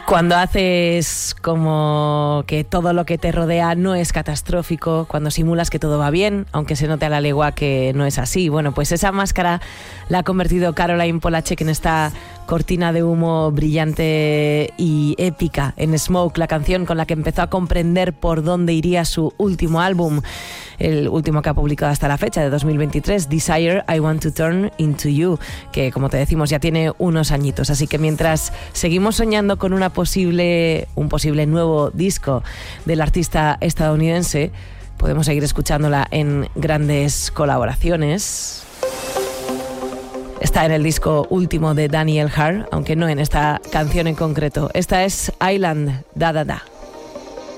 Cuando haces como que todo lo que te rodea no es catastrófico, cuando simulas que todo va bien, aunque se note a la legua que no es así. Bueno, pues esa máscara la ha convertido Caroline Polachek en esta cortina de humo brillante y épica, en Smoke, la canción con la que empezó a comprender por dónde iría su último álbum, el último que ha publicado hasta la fecha, de 2023, Desire, I Want to Turn Into You, que como te decimos ya tiene unos añitos. Así que mientras seguimos soñando con un posible nuevo disco del artista estadounidense, podemos seguir escuchándola en grandes colaboraciones. Está en el disco último de Daniel Hart, aunque no en esta canción en concreto. Esta es Island, Da Da Da.